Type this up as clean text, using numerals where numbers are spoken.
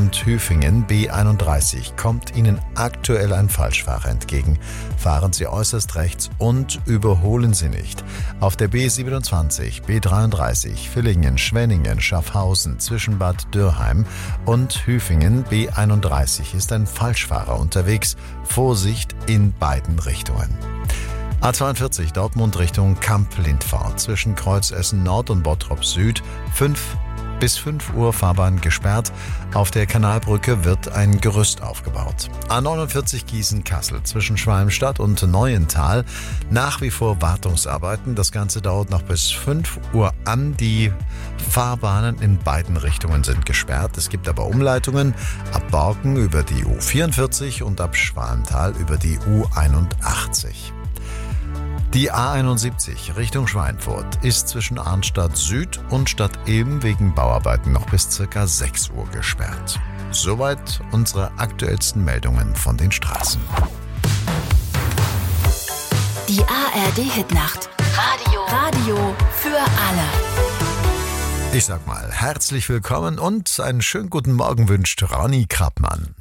und Hüfingen B31 kommt Ihnen aktuell ein Falschfahrer entgegen. Fahren Sie äußerst rechts und überholen Sie nicht. Auf der B27, B33, Villingen, Schwenningen, Schaffhausen zwischen Bad Dürrheim und Hüfingen B31 ist ein Falschfahrer unterwegs. Vorsicht in beiden Richtungen. A42 Dortmund Richtung Kamp-Lindfahrt zwischen Kreuzessen Nord und Bottrop Süd 5 bis 5 Uhr Fahrbahn gesperrt. Auf der Kanalbrücke wird ein Gerüst aufgebaut. A49 Gießen-Kassel zwischen Schwalmstadt und Neuental nach wie vor Wartungsarbeiten. Das Ganze dauert noch bis 5 Uhr an. Die Fahrbahnen in beiden Richtungen sind gesperrt. Es gibt aber Umleitungen ab Borken über die U44 und ab Schwalmtal über die U81. Die A71 Richtung Schweinfurt ist zwischen Arnstadt Süd und Stadt Ilm wegen Bauarbeiten noch bis ca. 6 Uhr gesperrt. Soweit unsere aktuellsten Meldungen von den Straßen. Die ARD-Hitnacht. Radio für alle. Ich sag mal, herzlich willkommen und einen schönen guten Morgen wünscht Ronny Krappmann.